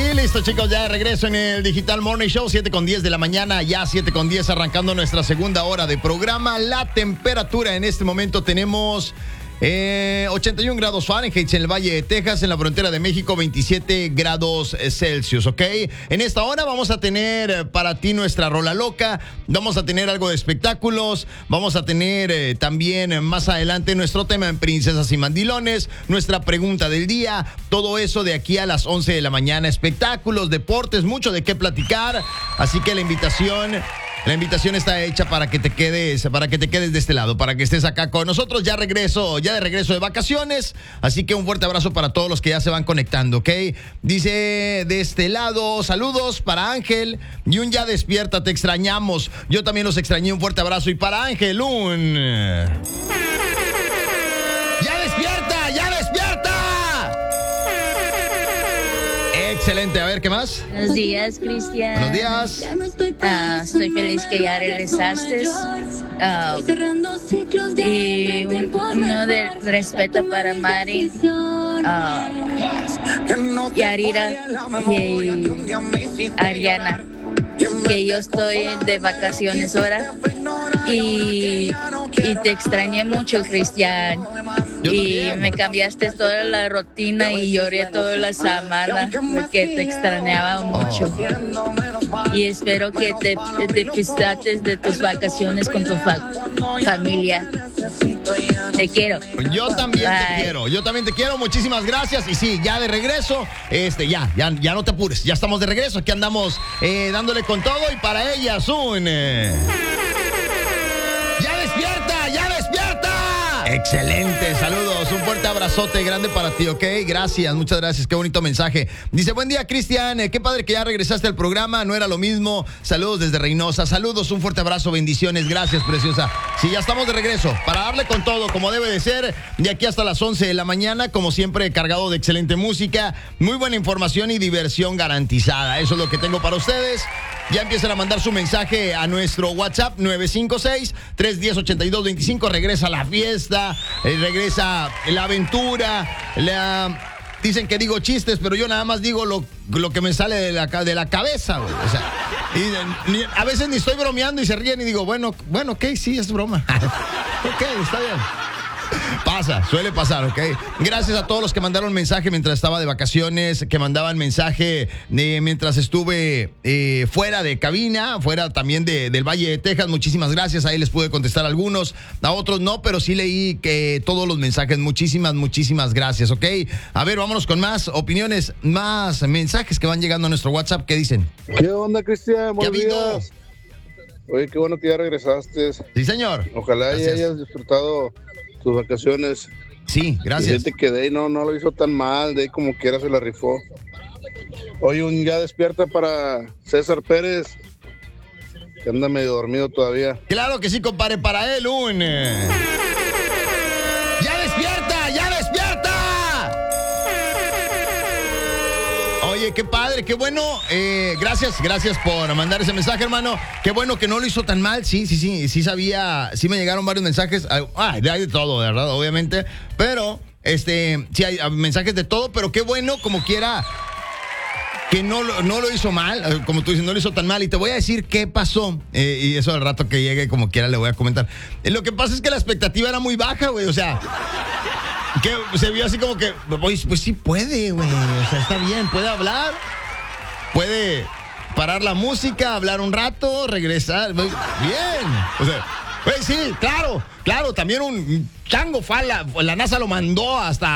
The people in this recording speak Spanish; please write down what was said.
listo, chicos, ya de regreso en el Digital Morning Show, 7:10 de la mañana, ya 7:10, arrancando nuestra segunda hora de programa. La temperatura en este momento tenemos 81 grados Fahrenheit en el Valle de Texas, en la frontera de México, 27 grados Celsius, ¿ok? En esta hora vamos a tener para ti nuestra rola loca, vamos a tener algo de espectáculos, vamos a tener también más adelante nuestro tema en Princesas y Mandilones, nuestra pregunta del día, todo eso de aquí a las 11 de la mañana, espectáculos, deportes, mucho de qué platicar, así que la invitación está hecha para que te quedes de este lado, para que estés acá con nosotros. Ya de regreso de vacaciones, así que un fuerte abrazo para todos los que ya se van conectando, ¿ok? Dice de este lado, saludos para Ángel y un ya despierta, te extrañamos. Yo también los extrañé, un fuerte abrazo. Y para Ángel, un ¡ya despierta! ¡Ya despierta! Excelente, a ver, ¿qué más? Buenos días, Cristian. Buenos días. Estoy feliz que ya regresaste. Y uno de respeto para Mari, Yarira y Ariana, que yo estoy de vacaciones ahora y te extrañé mucho, Cristian. Y me cambiaste toda la rutina y lloré toda la semana porque te extrañaba mucho. Y espero que te disfrutes de tus vacaciones con tu familia. Te quiero. Yo también te quiero, muchísimas gracias. Y sí, ya de regreso, ya no te apures, ya estamos de regreso, aquí andamos dándole con todo. Y para ellas un ¡ya despierta! ¡Ya despierta! Excelente, saludos, un fuerte abrazote grande para ti, ¿ok? Gracias, muchas gracias, qué bonito mensaje. Dice, buen día, Cristian, qué padre que ya regresaste al programa, no era lo mismo. Saludos desde Reynosa, saludos, un fuerte abrazo, bendiciones, gracias, preciosa. Sí, ya estamos de regreso, para darle con todo, como debe de ser, de aquí hasta las 11 de la mañana, como siempre, cargado de excelente música, muy buena información y diversión garantizada. Eso es lo que tengo para ustedes. Ya empiezan a mandar su mensaje a nuestro WhatsApp 956-310-8225. Regresa la fiesta, regresa la aventura. Dicen que digo chistes, pero yo nada más digo lo que me sale de la cabeza, güey. O sea, a veces ni estoy bromeando y se ríen y digo, bueno, ok, sí, es broma. Ok, está bien. Suele pasar, ¿ok? Gracias a todos los que mandaron mensaje mientras estaba de vacaciones, que mandaban mensaje mientras estuve fuera de cabina, fuera también del Valle de Texas. Muchísimas gracias, ahí les pude contestar a algunos, a otros no, pero sí leí que todos los mensajes. Muchísimas gracias, ¿ok? A ver, vámonos con más opiniones, más mensajes que van llegando a nuestro WhatsApp. ¿Qué dicen? ¿Qué onda, Cristian? Buenos días. Oye, qué bueno que ya regresaste. Sí, señor. Ojalá ya hayas disfrutado tus vacaciones. Sí, gracias. Fíjate que Day no lo hizo tan mal, Day como quiera se la rifó. Hoy un ya despierta para César Pérez, que anda medio dormido todavía. Claro que sí, compadre, para él un ¡ya despierta! ¡Ya despierta! Oye, qué padre, qué bueno. Gracias por mandar ese mensaje, hermano. Qué bueno que no lo hizo tan mal. Sí sabía, sí me llegaron varios mensajes. Hay de todo, de verdad, obviamente. Pero, sí hay mensajes de todo, pero qué bueno, como quiera, que no lo hizo mal. Como tú dices, no lo hizo tan mal. Y te voy a decir qué pasó. Y eso al rato que llegue, como quiera, le voy a comentar. Lo que pasa es que la expectativa era muy baja, güey. O sea, que se vio así como que, pues sí puede, güey. O sea, está bien, puede hablar, puede parar la música, hablar un rato, regresar. Bien. O sea, pues sí, claro. También un chango la NASA lo mandó hasta